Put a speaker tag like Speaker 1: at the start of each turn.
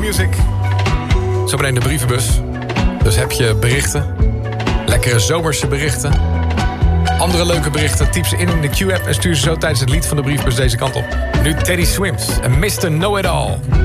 Speaker 1: Music. Zometeen de brievenbus. Dus heb je berichten. Lekkere zomerse berichten. Andere leuke berichten. Typ ze in de Q-app en stuur ze zo tijdens het lied van de brievenbus deze kant op. Nu Teddy Swims en Mr. Know It All.